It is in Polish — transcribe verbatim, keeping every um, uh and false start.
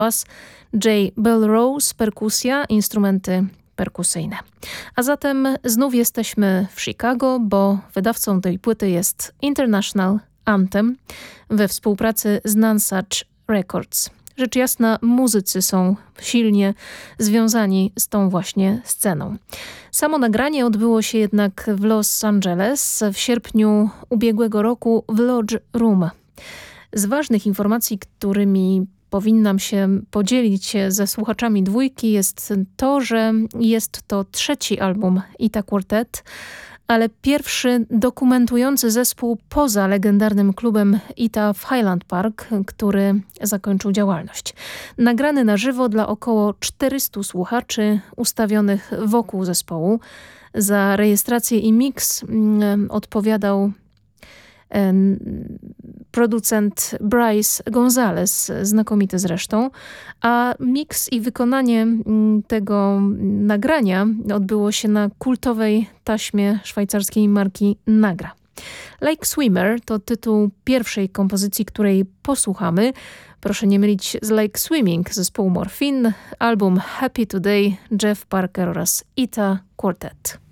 bas, Jay Belrose, perkusja, instrumenty perkusyjne. A zatem znów jesteśmy w Chicago, bo wydawcą tej płyty jest International Anthem we współpracy z Nonesuch Records. Rzecz jasna, muzycy są silnie związani z tą właśnie sceną. Samo nagranie odbyło się jednak w Los Angeles w sierpniu ubiegłego roku w Lodge Room. Z ważnych informacji, którymi powinnam się podzielić ze słuchaczami dwójki, jest to, że jest to trzeci album Ita Quartet, ale pierwszy dokumentujący zespół poza legendarnym klubem Ita w Highland Park, który zakończył działalność. Nagrany na żywo dla około czterystu słuchaczy ustawionych wokół zespołu. Za rejestrację i miks odpowiadał producent Bryce Gonzalez, znakomity zresztą, a miks i wykonanie tego nagrania odbyło się na kultowej taśmie szwajcarskiej marki Nagra. Lake Swimmer to tytuł pierwszej kompozycji, której posłuchamy. Proszę nie mylić z Lake Swimming zespołu Morphine, album Happy Today, Jeff Parker oraz Ita Quartet.